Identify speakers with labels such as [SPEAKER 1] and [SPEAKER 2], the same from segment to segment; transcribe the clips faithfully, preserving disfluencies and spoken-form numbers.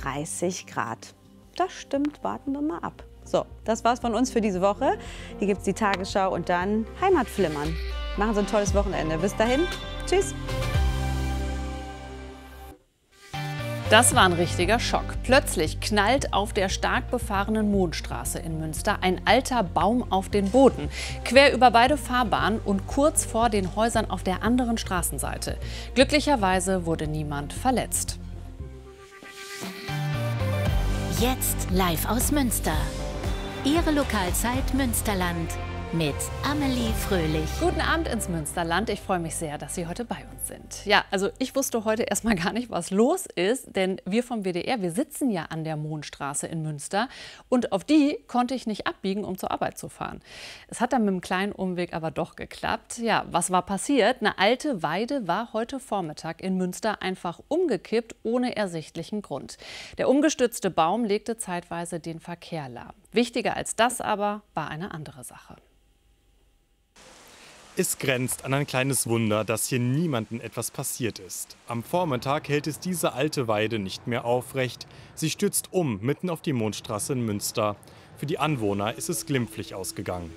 [SPEAKER 1] dreißig Grad. Das stimmt, warten wir mal ab. So, das war's von uns für diese Woche. Hier gibt's die Tagesschau und dann Heimatflimmern. Machen Sie ein tolles Wochenende. Bis dahin, tschüss.
[SPEAKER 2] Das war ein richtiger Schock. Plötzlich knallt auf der stark befahrenen Mohnstraße in Münster ein alter Baum auf den Boden. Quer über beide Fahrbahnen und kurz vor den Häusern auf der anderen Straßenseite. Glücklicherweise wurde niemand verletzt.
[SPEAKER 3] Jetzt live aus Münster. Ihre Lokalzeit Münsterland mit Amelie Fröhlich.
[SPEAKER 2] Guten Abend ins Münsterland. Ich freue mich sehr, dass Sie heute bei uns sind. Ja, also ich wusste heute erstmal gar nicht, was los ist, denn wir vom W D R, wir sitzen ja an der Mohnstraße in Münster und auf die konnte ich nicht abbiegen, um zur Arbeit zu fahren. Es hat dann mit einem kleinen Umweg aber doch geklappt. Ja, was war passiert? Eine alte Weide war heute Vormittag in Münster einfach umgekippt, ohne ersichtlichen Grund. Der umgestürzte Baum legte zeitweise den Verkehr lahm. Wichtiger als das aber war eine andere Sache.
[SPEAKER 4] Es grenzt an ein kleines Wunder, dass hier niemandem etwas passiert ist. Am Vormittag hält es diese alte Weide nicht mehr aufrecht. Sie stürzt um, mitten auf die Mohnstraße in Münster. Für die Anwohner ist es glimpflich ausgegangen.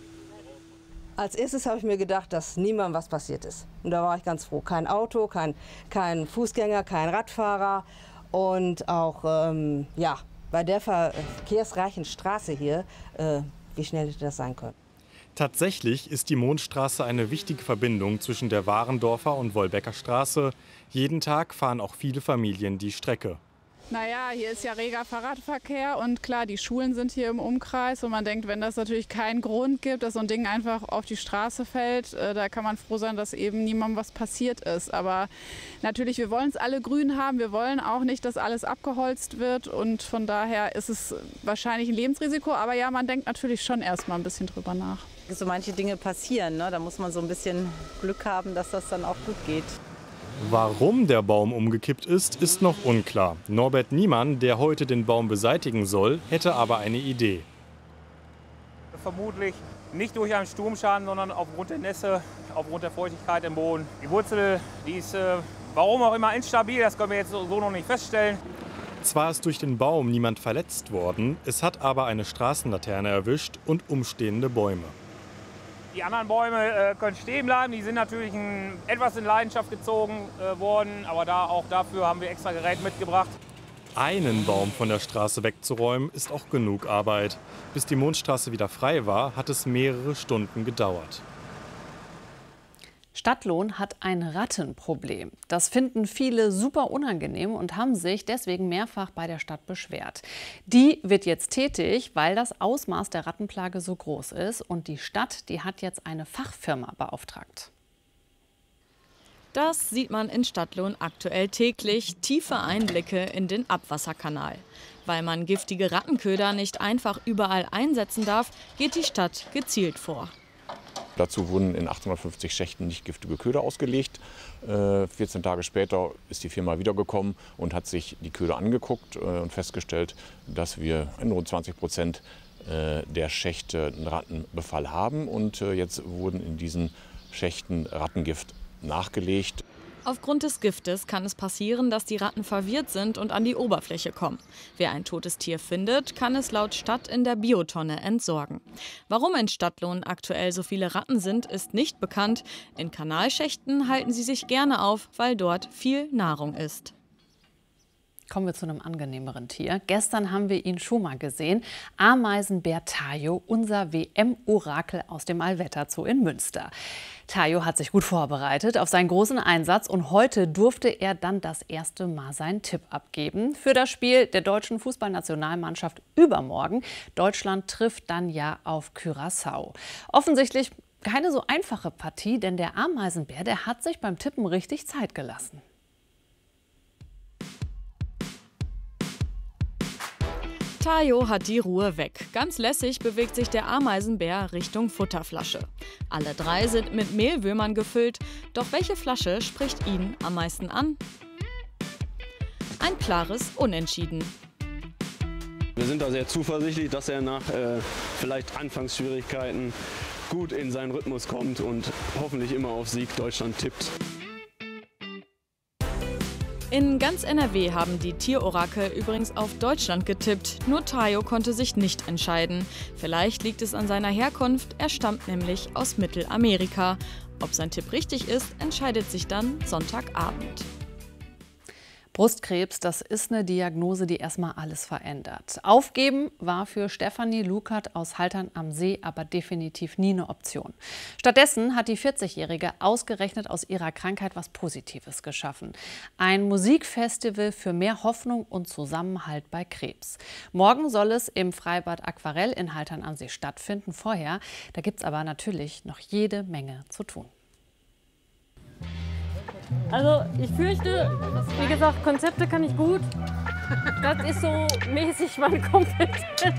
[SPEAKER 5] Als erstes habe ich mir gedacht, dass niemandem was passiert ist. Und da war ich ganz froh. Kein Auto, kein, kein Fußgänger, kein Radfahrer. Und auch ähm, ja, bei der verkehrsreichen Straße hier, äh, wie schnell hätte das sein können?
[SPEAKER 4] Tatsächlich ist die Mohnstraße eine wichtige Verbindung zwischen der Warendorfer und Wolbecker Straße. Jeden Tag fahren auch viele Familien die Strecke.
[SPEAKER 6] Naja, hier ist ja reger Fahrradverkehr und klar, die Schulen sind hier im Umkreis und man denkt, wenn das natürlich keinen Grund gibt, dass so ein Ding einfach auf die Straße fällt, äh, da kann man froh sein, dass eben niemandem was passiert ist. Aber natürlich, wir wollen es alle grün haben, wir wollen auch nicht, dass alles abgeholzt wird und von daher ist es wahrscheinlich ein Lebensrisiko, aber ja, man denkt natürlich schon erstmal ein bisschen drüber nach.
[SPEAKER 7] So manche Dinge passieren, ne? Da muss man so ein bisschen Glück haben, dass das dann auch gut geht.
[SPEAKER 4] Warum der Baum umgekippt ist, ist noch unklar. Norbert Niemann, der heute den Baum beseitigen soll, hätte aber eine Idee.
[SPEAKER 8] Vermutlich nicht durch einen Sturmschaden, sondern aufgrund der Nässe, aufgrund der Feuchtigkeit im Boden. Die Wurzel, die ist, äh, warum auch immer, instabil, das können wir jetzt so noch nicht feststellen.
[SPEAKER 4] Zwar ist durch den Baum niemand verletzt worden, es hat aber eine Straßenlaterne erwischt und umstehende Bäume.
[SPEAKER 8] Die anderen Bäume äh, können stehen bleiben, die sind natürlich ein, etwas in Leidenschaft gezogen äh, worden, aber da, auch dafür haben wir extra Gerät mitgebracht.
[SPEAKER 4] Einen Baum von der Straße wegzuräumen, ist auch genug Arbeit. Bis die Mohnstraße wieder frei war, hat es mehrere Stunden gedauert.
[SPEAKER 2] Stadtlohn hat ein Rattenproblem. Das finden viele super unangenehm und haben sich deswegen mehrfach bei der Stadt beschwert. Die wird jetzt tätig, weil das Ausmaß der Rattenplage so groß ist. Und die Stadt, die hat jetzt eine Fachfirma beauftragt.
[SPEAKER 9] Das sieht man in Stadtlohn aktuell täglich. Tiefe Einblicke in den Abwasserkanal. Weil man giftige Rattenköder nicht einfach überall einsetzen darf, geht die Stadt gezielt vor.
[SPEAKER 10] Dazu wurden in achthundertfünfzig Schächten nicht giftige Köder ausgelegt. Äh, vierzehn Tage später ist die Firma wiedergekommen und hat sich die Köder angeguckt äh, und festgestellt, dass wir in rund zwanzig Prozent äh, der Schächte einen Rattenbefall haben. Und äh, jetzt wurden in diesen Schächten Rattengift nachgelegt.
[SPEAKER 9] Aufgrund des Giftes kann es passieren, dass die Ratten verwirrt sind und an die Oberfläche kommen. Wer ein totes Tier findet, kann es laut Stadt in der Biotonne entsorgen. Warum in Stadtlohn aktuell so viele Ratten sind, ist nicht bekannt. In Kanalschächten halten sie sich gerne auf, weil dort viel Nahrung ist.
[SPEAKER 2] Kommen wir zu einem angenehmeren Tier. Gestern haben wir ihn schon mal gesehen. Ameisenbär Tayo, unser W M-Orakel aus dem Allwetter Zoo in Münster. Tayo hat sich gut vorbereitet auf seinen großen Einsatz und heute durfte er dann das erste Mal seinen Tipp abgeben für das Spiel der deutschen Fußballnationalmannschaft übermorgen. Deutschland trifft dann ja auf Curaçao. Offensichtlich keine so einfache Partie, denn der Ameisenbär, der hat sich beim Tippen richtig Zeit gelassen.
[SPEAKER 9] Tayo hat die Ruhe weg. Ganz lässig bewegt sich der Ameisenbär Richtung Futterflasche. Alle drei sind mit Mehlwürmern gefüllt. Doch welche Flasche spricht ihn am meisten an? Ein klares Unentschieden.
[SPEAKER 11] Wir sind da sehr zuversichtlich, dass er nach äh, vielleicht Anfangsschwierigkeiten gut in seinen Rhythmus kommt und hoffentlich immer auf Sieg Deutschland tippt.
[SPEAKER 9] In ganz N R W haben die Tierorakel übrigens auf Deutschland getippt. Nur Tayo konnte sich nicht entscheiden. Vielleicht liegt es an seiner Herkunft, er stammt nämlich aus Mittelamerika. Ob sein Tipp richtig ist, entscheidet sich dann Sonntagabend.
[SPEAKER 2] Brustkrebs, das ist eine Diagnose, die erstmal alles verändert. Aufgeben war für Stefanie Lukert aus Haltern am See aber definitiv nie eine Option. Stattdessen hat die vierzigjährige ausgerechnet aus ihrer Krankheit was Positives geschaffen. Ein Musikfestival für mehr Hoffnung und Zusammenhalt bei Krebs. Morgen soll es im Freibad Aquarell in Haltern am See stattfinden. Vorher, da gibt es aber natürlich noch jede Menge zu tun.
[SPEAKER 12] Also ich fürchte, wie gesagt, Konzepte kann ich gut. Das ist so mäßig meine Kompetenz.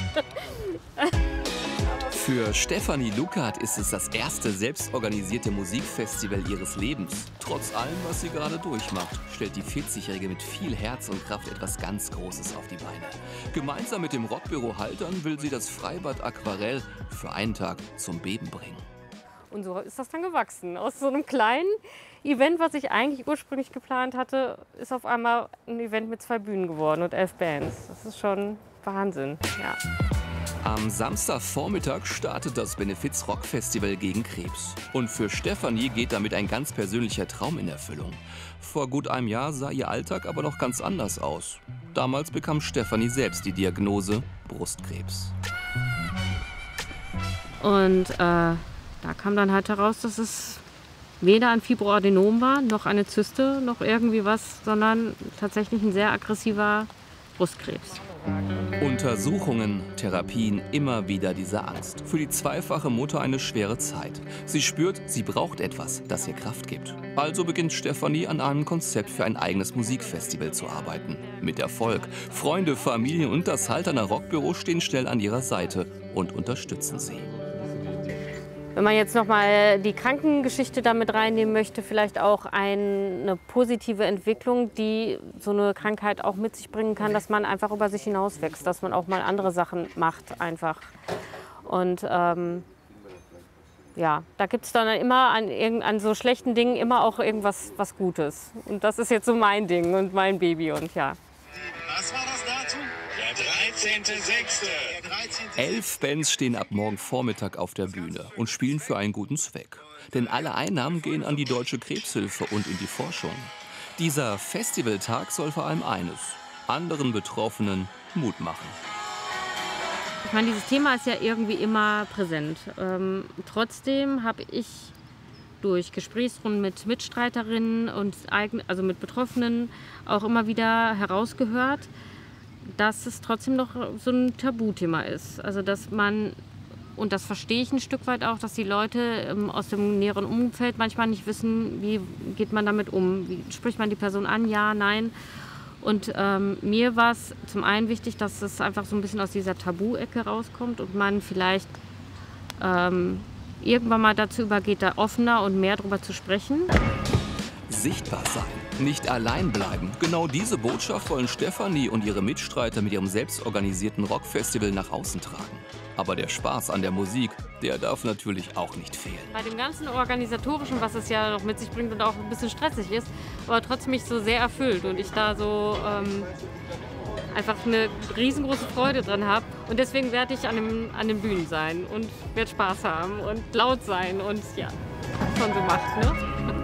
[SPEAKER 13] Für Stefanie Lukert ist es das erste selbstorganisierte Musikfestival ihres Lebens. Trotz allem, was sie gerade durchmacht, stellt die vierzigjährige mit viel Herz und Kraft etwas ganz Großes auf die Beine. Gemeinsam mit dem Rockbüro Haltern will sie das Freibad Aquarell für einen Tag zum Beben bringen.
[SPEAKER 12] Und so ist das dann gewachsen. Aus so einem kleinen Event, was ich eigentlich ursprünglich geplant hatte, ist auf einmal ein Event mit zwei Bühnen geworden und elf Bands. Das ist schon Wahnsinn, ja.
[SPEAKER 13] Am Samstagvormittag startet das Benefiz-Rock-Festival gegen Krebs. Und für Stefanie geht damit ein ganz persönlicher Traum in Erfüllung. Vor gut einem Jahr sah ihr Alltag aber noch ganz anders aus. Damals bekam Stefanie selbst die Diagnose Brustkrebs.
[SPEAKER 12] Und äh, da kam dann halt heraus, dass es weder ein Fibroadenom war, noch eine Zyste, noch irgendwie was, sondern tatsächlich ein sehr aggressiver Brustkrebs.
[SPEAKER 13] Untersuchungen, Therapien, immer wieder diese Angst. Für die zweifache Mutter eine schwere Zeit. Sie spürt, sie braucht etwas, das ihr Kraft gibt. Also beginnt Stefanie an einem Konzept für ein eigenes Musikfestival zu arbeiten. Mit Erfolg. Freunde, Familie und das Halterner Rockbüro stehen schnell an ihrer Seite und unterstützen sie.
[SPEAKER 12] Wenn man jetzt noch mal die Krankengeschichte damit reinnehmen möchte, vielleicht auch eine positive Entwicklung, die so eine Krankheit auch mit sich bringen kann, dass man einfach über sich hinauswächst, dass man auch mal andere Sachen macht einfach. Und ähm, ja, da gibt es dann immer an, an so schlechten Dingen immer auch irgendwas was Gutes. Und das ist jetzt so mein Ding und mein Baby und ja.
[SPEAKER 14] Was war das dazu? Der dreizehnte sechste
[SPEAKER 13] Elf Bands stehen ab morgen Vormittag auf der Bühne und spielen für einen guten Zweck. Denn alle Einnahmen gehen an die Deutsche Krebshilfe und in die Forschung. Dieser Festivaltag soll vor allem eines: anderen Betroffenen Mut machen.
[SPEAKER 12] Ich meine, dieses Thema ist ja irgendwie immer präsent. Ähm, trotzdem habe ich durch Gesprächsrunden mit Mitstreiterinnen und eigen, also mit Betroffenen auch immer wieder herausgehört, dass es trotzdem noch so ein Tabuthema ist. Also dass man, und das verstehe ich ein Stück weit auch, dass die Leute ähm, aus dem näheren Umfeld manchmal nicht wissen, wie geht man damit um, wie spricht man die Person an, ja, nein. Und ähm, mir war es zum einen wichtig, dass es einfach so ein bisschen aus dieser Tabu-Ecke rauskommt und man vielleicht ähm, irgendwann mal dazu übergeht, da offener und mehr darüber zu sprechen.
[SPEAKER 13] Sichtbar sein, nicht allein bleiben. Genau diese Botschaft wollen Stefanie und ihre Mitstreiter mit ihrem selbstorganisierten Rockfestival nach außen tragen. Aber der Spaß an der Musik, der darf natürlich auch nicht fehlen.
[SPEAKER 12] Bei dem ganzen Organisatorischen, was es ja noch mit sich bringt und auch ein bisschen stressig ist, aber trotzdem mich so sehr erfüllt und ich da so ähm, einfach eine riesengroße Freude dran habe. Und deswegen werde ich an, dem, an den Bühnen sein und werde Spaß haben und laut sein und ja, was man so macht, ne?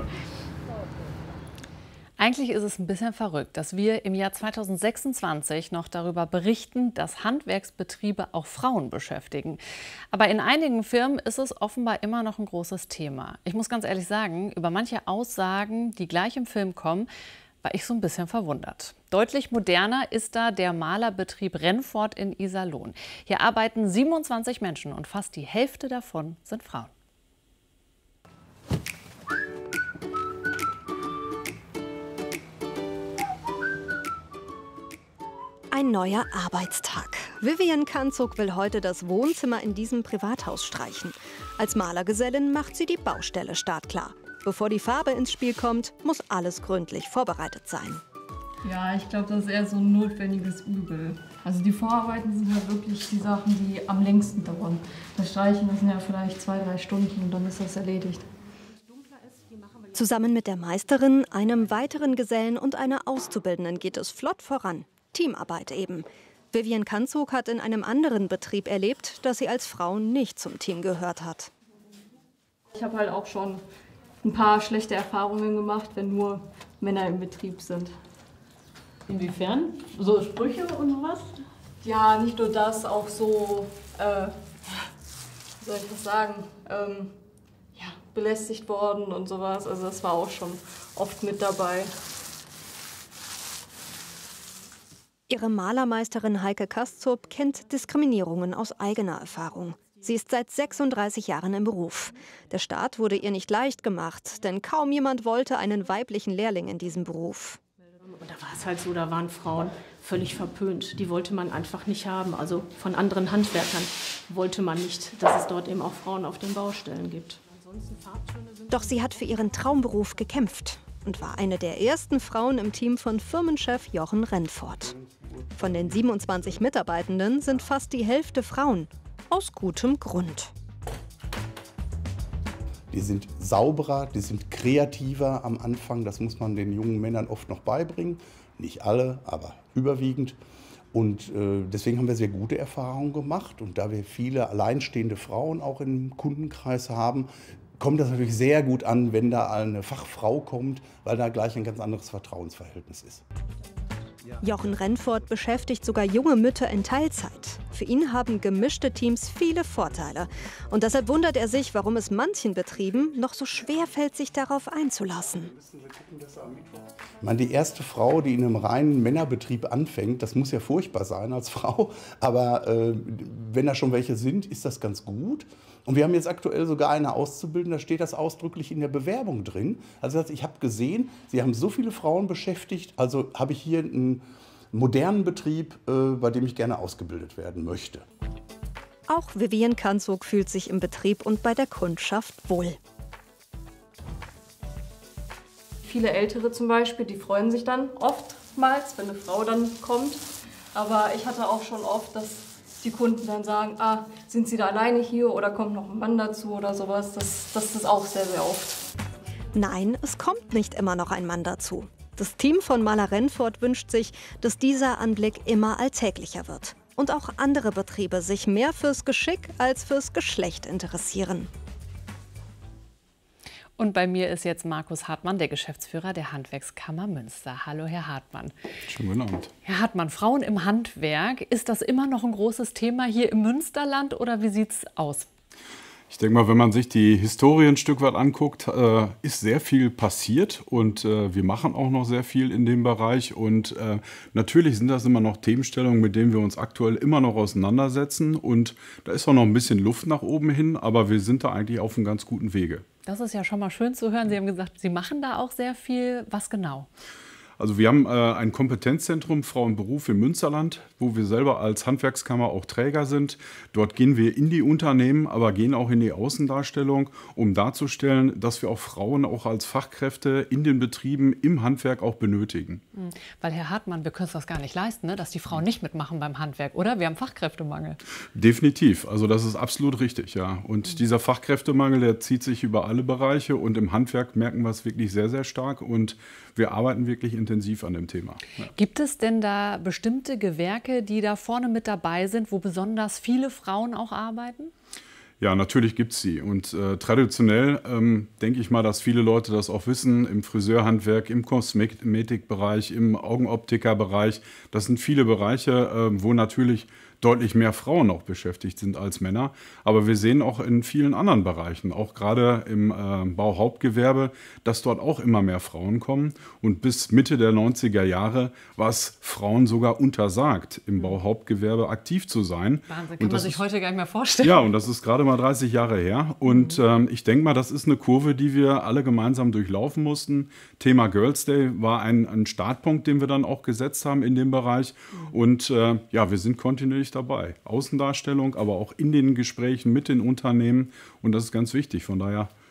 [SPEAKER 2] Eigentlich ist es ein bisschen verrückt, dass wir im Jahr zweitausendsechsundzwanzig noch darüber berichten, dass Handwerksbetriebe auch Frauen beschäftigen. Aber in einigen Firmen ist es offenbar immer noch ein großes Thema. Ich muss ganz ehrlich sagen, über manche Aussagen, die gleich im Film kommen, war ich so ein bisschen verwundert. Deutlich moderner ist da der Malerbetrieb Rennfort in Iserlohn. Hier arbeiten siebenundzwanzig Menschen und fast die Hälfte davon sind Frauen.
[SPEAKER 15] Ein neuer Arbeitstag. Vivian Kanzog will heute das Wohnzimmer in diesem Privathaus streichen. Als Malergesellin macht sie die Baustelle startklar. Bevor die Farbe ins Spiel kommt, muss alles gründlich vorbereitet sein.
[SPEAKER 16] Ja, ich glaube, das ist eher so ein notwendiges Übel. Also die Vorarbeiten sind ja wirklich die Sachen, die am längsten dauern. Das Streichen, das sind ja vielleicht zwei, drei Stunden und dann ist das erledigt.
[SPEAKER 15] Zusammen mit der Meisterin, einem weiteren Gesellen und einer Auszubildenden geht es flott voran. Teamarbeit eben. Vivian Kanzog hat in einem anderen Betrieb erlebt, dass sie als Frau nicht zum Team gehört hat.
[SPEAKER 16] Ich habe halt auch schon ein paar schlechte Erfahrungen gemacht, wenn nur Männer im Betrieb sind.
[SPEAKER 17] Inwiefern? So Sprüche und sowas?
[SPEAKER 16] Ja, nicht nur das, auch so, äh, wie soll ich das sagen, ähm, ja, belästigt worden und sowas. Also das war auch schon oft mit dabei.
[SPEAKER 15] Ihre Malermeisterin Heike Kaszup kennt Diskriminierungen aus eigener Erfahrung. Sie ist seit sechsunddreißig Jahren im Beruf. Der Start wurde ihr nicht leicht gemacht, denn kaum jemand wollte einen weiblichen Lehrling in diesem Beruf.
[SPEAKER 17] Und da war es halt so, da waren Frauen völlig verpönt. Die wollte man einfach nicht haben. Also von anderen Handwerkern wollte man nicht, dass es dort eben auch Frauen auf den Baustellen gibt.
[SPEAKER 15] Doch sie hat für ihren Traumberuf gekämpft und war eine der ersten Frauen im Team von Firmenchef Jochen Rennfort. Von den siebenundzwanzig Mitarbeitenden sind fast die Hälfte Frauen. Aus gutem Grund.
[SPEAKER 18] Die sind sauberer, die sind kreativer am Anfang. Das muss man den jungen Männern oft noch beibringen. Nicht alle, aber überwiegend. Und äh, deswegen haben wir sehr gute Erfahrungen gemacht. Und da wir viele alleinstehende Frauen auch im Kundenkreis haben, kommt das natürlich sehr gut an, wenn da eine Fachfrau kommt, weil da gleich ein ganz anderes Vertrauensverhältnis ist.
[SPEAKER 15] Jochen Rennfort beschäftigt sogar junge Mütter in Teilzeit. Für ihn haben gemischte Teams viele Vorteile. Und deshalb wundert er sich, warum es manchen Betrieben noch so schwer fällt, sich darauf einzulassen.
[SPEAKER 18] Ich meine, die erste Frau, die in einem reinen Männerbetrieb anfängt, das muss ja furchtbar sein als Frau. Aber äh, wenn da schon welche sind, ist das ganz gut. Und wir haben jetzt aktuell sogar eine Auszubildende, da steht das ausdrücklich in der Bewerbung drin. Also ich habe gesehen, Sie haben so viele Frauen beschäftigt, also habe ich hier einen modernen Betrieb, äh, bei dem ich gerne ausgebildet werden möchte.
[SPEAKER 15] Auch Vivian Kanzog fühlt sich im Betrieb und bei der Kundschaft wohl.
[SPEAKER 16] Viele Ältere zum Beispiel, die freuen sich dann oftmals, wenn eine Frau dann kommt. Aber ich hatte auch schon oft, dass die Kunden dann sagen, ah, sind Sie da alleine hier oder kommt noch ein Mann dazu oder sowas. Das, das ist auch sehr, sehr oft.
[SPEAKER 15] Nein, es kommt nicht immer noch ein Mann dazu. Das Team von Maler Rennfort wünscht sich, dass dieser Anblick immer alltäglicher wird. Und auch andere Betriebe sich mehr fürs Geschick als fürs Geschlecht interessieren.
[SPEAKER 2] Und bei mir ist jetzt Markus Hartmann, der Geschäftsführer der Handwerkskammer Münster. Hallo, Herr Hartmann.
[SPEAKER 19] Schönen guten Abend.
[SPEAKER 2] Herr Hartmann, Frauen im Handwerk, ist das immer noch ein großes Thema hier im Münsterland oder wie sieht es aus?
[SPEAKER 19] Ich denke mal, wenn man sich die Historie ein Stück weit anguckt, äh, ist sehr viel passiert und äh, wir machen auch noch sehr viel in dem Bereich. Und äh, natürlich sind das immer noch Themenstellungen, mit denen wir uns aktuell immer noch auseinandersetzen. Und da ist auch noch ein bisschen Luft nach oben hin, aber wir sind da eigentlich auf einem ganz guten Wege.
[SPEAKER 2] Das ist ja schon mal schön zu hören. Sie haben gesagt, Sie machen da auch sehr viel. Was genau?
[SPEAKER 19] Also wir haben äh, ein Kompetenzzentrum Frau und Beruf im Münsterland, wo wir selber als Handwerkskammer auch Träger sind. Dort gehen wir in die Unternehmen, aber gehen auch in die Außendarstellung, um darzustellen, dass wir auch Frauen auch als Fachkräfte in den Betrieben im Handwerk auch benötigen.
[SPEAKER 2] Weil Herr Hartmann, wir können es das gar nicht leisten, ne? Dass die Frauen nicht mitmachen beim Handwerk, oder? Wir haben Fachkräftemangel.
[SPEAKER 19] Definitiv, also das ist absolut richtig, ja. Und mhm. dieser Fachkräftemangel, der zieht sich über alle Bereiche und im Handwerk merken wir es wirklich sehr, sehr stark und wir arbeiten wirklich intensiv an dem Thema. Ja.
[SPEAKER 2] Gibt es denn da bestimmte Gewerke, die da vorne mit dabei sind, wo besonders viele Frauen auch arbeiten?
[SPEAKER 19] Ja, natürlich gibt es sie. Und äh, traditionell ähm, denke ich mal, dass viele Leute das auch wissen, im Friseurhandwerk, im Kosmetikbereich, im Augenoptikerbereich. Das sind viele Bereiche, äh, wo natürlich deutlich mehr Frauen auch beschäftigt sind als Männer. Aber wir sehen auch in vielen anderen Bereichen, auch gerade im äh, Bauhauptgewerbe, dass dort auch immer mehr Frauen kommen. Und bis Mitte der neunziger Jahre war es Frauen sogar untersagt, im Bauhauptgewerbe aktiv zu sein.
[SPEAKER 2] Wahnsinn, kann man sich heute gar nicht mehr vorstellen.
[SPEAKER 19] Ja, und das ist gerade mal dreißig Jahre her. Und mhm. ähm, ich denke mal, das ist eine Kurve, die wir alle gemeinsam durchlaufen mussten. Thema Girls Day war ein, ein Startpunkt, den wir dann auch gesetzt haben in dem Bereich. Mhm. Und äh, ja, wir sind kontinuierlich dabei. Außendarstellung, aber auch in den Gesprächen mit den Unternehmen. Und das ist ganz wichtig. Von daher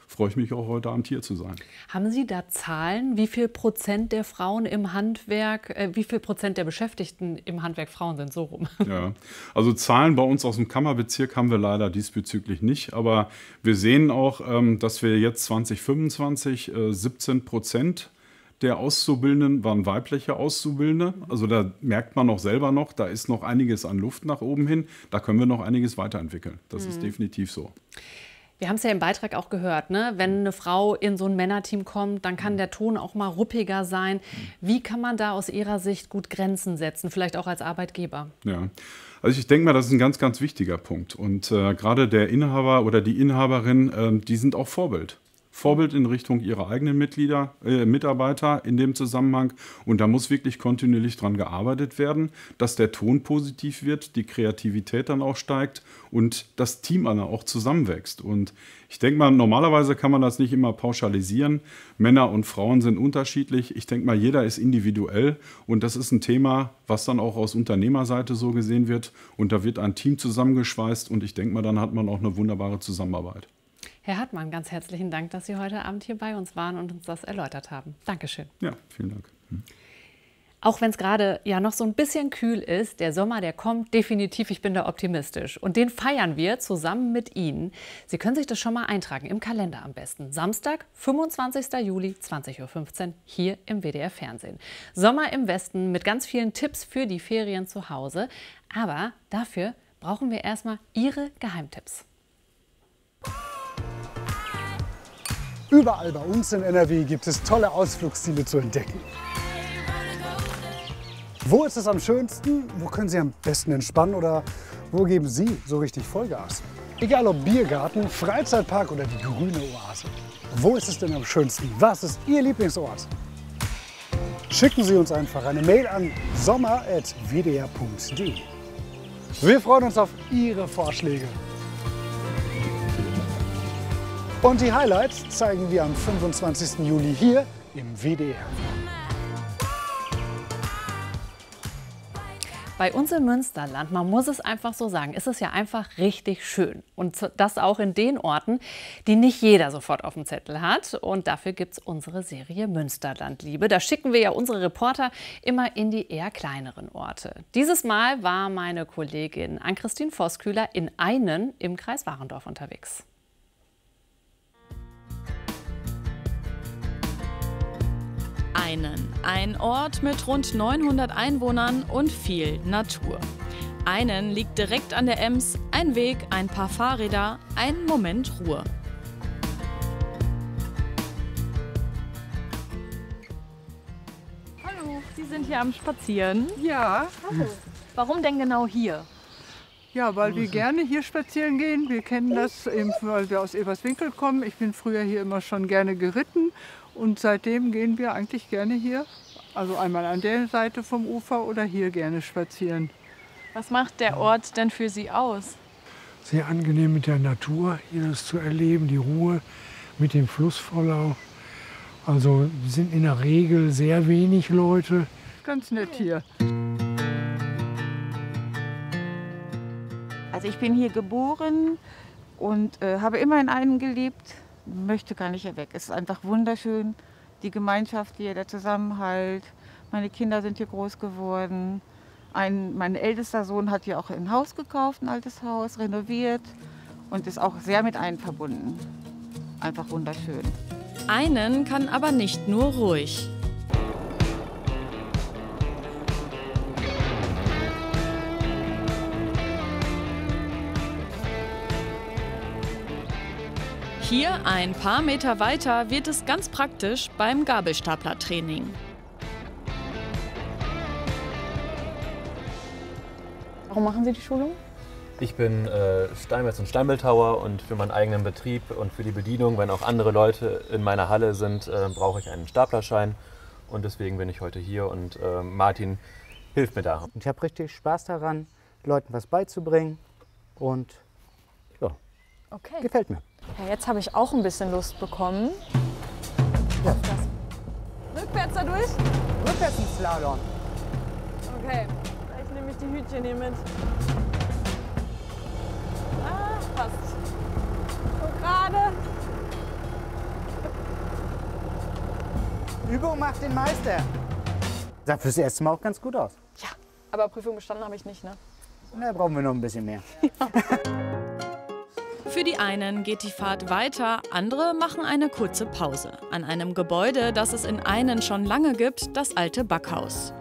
[SPEAKER 19] freue ich mich auch heute Abend hier zu sein.
[SPEAKER 2] Haben Sie da Zahlen, wie viel Prozent der Frauen im Handwerk, äh, wie viel Prozent der Beschäftigten im Handwerk Frauen sind, so rum?
[SPEAKER 19] Ja, also Zahlen bei uns aus dem Kammerbezirk haben wir leider diesbezüglich nicht, aber wir sehen auch, ähm, dass wir jetzt zwanzig fünfundzwanzig äh, siebzehn Prozent der Auszubildenden waren weibliche Auszubildende. Also da merkt man auch selber noch, da ist noch einiges an Luft nach oben hin. Da können wir noch einiges weiterentwickeln. Das
[SPEAKER 2] Mhm.
[SPEAKER 19] ist definitiv so.
[SPEAKER 2] Wir haben es ja im Beitrag auch gehört, ne? Wenn eine Frau in so ein Männerteam kommt, dann kann der Ton auch mal ruppiger sein. Wie kann man da aus Ihrer Sicht gut Grenzen setzen, vielleicht auch als Arbeitgeber?
[SPEAKER 19] Ja, also ich denke mal, das ist ein ganz, ganz wichtiger Punkt. Und äh, gerade der Inhaber oder die Inhaberin, äh, die sind auch Vorbild. Vorbild in Richtung ihrer eigenen Mitglieder, äh, Mitarbeiter in dem Zusammenhang. Und da muss wirklich kontinuierlich dran gearbeitet werden, dass der Ton positiv wird, die Kreativität dann auch steigt und das Team dann auch zusammenwächst. Und ich denke mal, normalerweise kann man das nicht immer pauschalisieren. Männer und Frauen sind unterschiedlich. Ich denke mal, jeder ist individuell. Und das ist ein Thema, was dann auch aus Unternehmerseite so gesehen wird. Und da wird ein Team zusammengeschweißt. Und ich denke mal, dann hat man auch eine wunderbare Zusammenarbeit.
[SPEAKER 2] Herr Hartmann, ganz herzlichen Dank, dass Sie heute Abend hier bei uns waren und uns das erläutert haben. Dankeschön.
[SPEAKER 19] Ja, vielen Dank. Hm.
[SPEAKER 2] Auch wenn es gerade ja noch so ein bisschen kühl ist, der Sommer, der kommt definitiv, ich bin da optimistisch. Und den feiern wir zusammen mit Ihnen. Sie können sich das schon mal eintragen, im Kalender am besten. Samstag, fünfundzwanzigster Juli, zwanzig Uhr fünfzehn, hier im W D R Fernsehen. Sommer im Westen mit ganz vielen Tipps für die Ferien zu Hause. Aber dafür brauchen wir erstmal Ihre Geheimtipps.
[SPEAKER 20] Überall bei uns in N R W gibt es tolle Ausflugsziele zu entdecken. Wo ist es am schönsten? Wo können Sie am besten entspannen oder wo geben Sie so richtig Vollgas? Egal ob Biergarten, Freizeitpark oder die grüne Oase. Wo ist es denn am schönsten? Was ist Ihr Lieblingsort? Schicken Sie uns einfach eine Mail an sommer at w d r punkt d e. Wir freuen uns auf Ihre Vorschläge. Und die Highlights zeigen wir am fünfundzwanzigsten Juli hier im W D R.
[SPEAKER 2] Bei uns im Münsterland, man muss es einfach so sagen, ist es ja einfach richtig schön. Und das auch in den Orten, die nicht jeder sofort auf dem Zettel hat. Und dafür gibt es unsere Serie Münsterlandliebe. Da schicken wir ja unsere Reporter immer in die eher kleineren Orte. Dieses Mal war meine Kollegin Ann-Christine Vosskühler in Einen im Kreis Warendorf unterwegs.
[SPEAKER 9] Einen, ein Ort mit rund neunhundert Einwohnern und viel Natur. Einen liegt direkt an der Ems, ein Weg, ein paar Fahrräder, ein Moment Ruhe.
[SPEAKER 21] Hallo, Sie sind hier am Spazieren?
[SPEAKER 22] Ja.
[SPEAKER 21] Hallo. Warum denn genau hier?
[SPEAKER 22] Ja, weil wir gerne hier spazieren gehen. Wir kennen das, eben, weil wir aus Eberswinkel kommen. Ich bin früher hier immer schon gerne geritten und seitdem gehen wir eigentlich gerne hier. Also einmal an der Seite vom Ufer oder hier gerne spazieren.
[SPEAKER 21] Was macht der Ort denn für Sie aus?
[SPEAKER 22] Sehr angenehm mit der Natur, hier das zu erleben, die Ruhe mit dem Flussvollau. Also sind in der Regel sehr wenig Leute. Ganz nett hier.
[SPEAKER 23] Also ich bin hier geboren und äh, habe immer in Einen gelebt, möchte gar nicht hier weg. Es ist einfach wunderschön, die Gemeinschaft hier, der Zusammenhalt. Meine Kinder sind hier groß geworden. Ein, mein ältester Sohn hat hier auch ein Haus gekauft, ein altes Haus, renoviert und ist auch sehr mit Einen verbunden. Einfach wunderschön.
[SPEAKER 9] Einen kann aber nicht nur ruhig. Hier, ein paar Meter weiter, wird es ganz praktisch beim Gabelstaplertraining.
[SPEAKER 21] Warum machen Sie die Schulung?
[SPEAKER 24] Ich bin äh, Steinmetz und Steinbildhauer und für meinen eigenen Betrieb und für die Bedienung, wenn auch andere Leute in meiner Halle sind, äh, brauche ich einen Staplerschein. Und deswegen bin ich heute hier und äh, Martin hilft mir da.
[SPEAKER 25] Ich habe richtig Spaß daran, Leuten was beizubringen und ja,
[SPEAKER 21] Okay.
[SPEAKER 25] gefällt mir.
[SPEAKER 21] Ja, jetzt habe ich auch ein bisschen Lust bekommen.
[SPEAKER 25] Ja.
[SPEAKER 21] Rückwärts da durch?
[SPEAKER 25] Rückwärts ins Slalom.
[SPEAKER 21] Okay, vielleicht nehme ich die Hütchen hier mit. Ah, passt. So gerade.
[SPEAKER 25] Übung macht den Meister. Sah fürs erste Mal auch ganz gut aus.
[SPEAKER 16] Ja, aber Prüfung bestanden habe ich nicht, ne?
[SPEAKER 25] Da brauchen wir noch ein bisschen mehr.
[SPEAKER 9] Für die einen geht die Fahrt weiter, andere machen eine kurze Pause. An einem Gebäude, das es in Einen schon lange gibt, das alte Backhaus.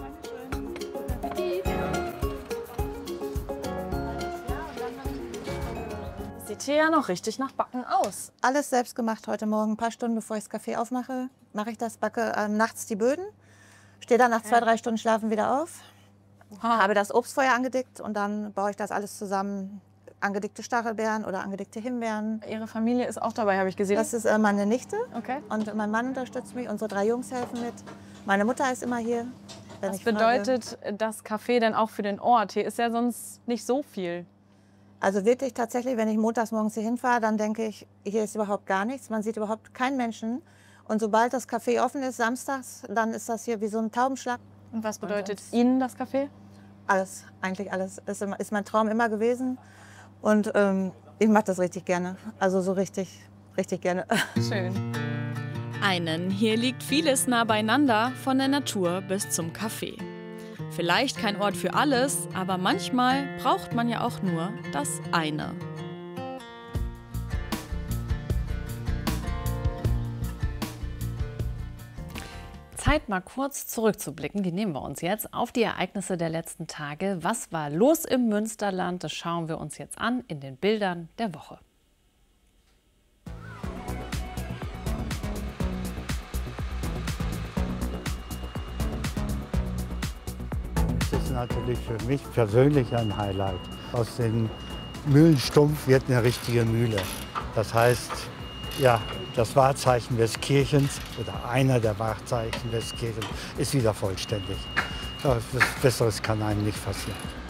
[SPEAKER 16] Sieht hier ja noch richtig nach Backen aus.
[SPEAKER 1] Alles selbst gemacht heute Morgen. Ein paar Stunden bevor ich das Café aufmache, mache ich das, backe äh, nachts die Böden. Stehe dann nach zwei, drei Stunden Schlafen wieder auf. Aha. Habe das Obstfeuer angedickt und dann baue ich das alles zusammen. Angedickte Stachelbeeren oder angedickte Himbeeren.
[SPEAKER 16] Ihre Familie ist auch dabei, habe ich gesehen.
[SPEAKER 1] Das ist äh, meine Nichte.
[SPEAKER 16] Okay.
[SPEAKER 1] Und mein Mann unterstützt mich. Unsere drei Jungs helfen mit. Meine Mutter ist immer hier.
[SPEAKER 16] Was bedeutet das Café denn auch für den Ort? Hier ist ja sonst nicht so viel.
[SPEAKER 1] Also wirklich tatsächlich, wenn ich montags morgens hier hinfahre, dann denke ich, hier ist überhaupt gar nichts. Man sieht überhaupt keinen Menschen. Und sobald das Café offen ist, samstags, dann ist das hier wie so ein Taubenschlag.
[SPEAKER 16] Und was bedeutet Und Ihnen das Café?
[SPEAKER 1] Alles, eigentlich alles. Das ist mein Traum immer gewesen. Und ähm, ich mache das richtig gerne. Also so richtig, richtig gerne.
[SPEAKER 16] Schön.
[SPEAKER 9] Einen, hier liegt vieles nah beieinander, von der Natur bis zum Café. Vielleicht kein Ort für alles, aber manchmal braucht man ja auch nur das eine.
[SPEAKER 2] Zeit, mal kurz zurückzublicken. Die nehmen wir uns jetzt auf die Ereignisse der letzten Tage. Was war los im Münsterland? Das schauen wir uns jetzt an in den Bildern der Woche.
[SPEAKER 3] Das ist natürlich für mich persönlich ein Highlight. Aus dem Mühlenstumpf wird eine richtige Mühle. Das heißt, ja, das Wahrzeichen Westkirchens oder einer der Wahrzeichen Westkirchens ist wieder vollständig. Ja, was Besseres kann einem nicht passieren.